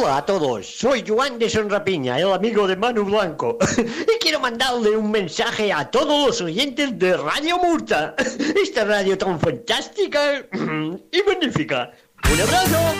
Hola a todos, soy Joan de Sonrapiña, el amigo de Manu Blanco, y quiero mandarle un mensaje a todos los oyentes de Radio Murta, esta radio tan fantástica y magnífica. ¡Un abrazo!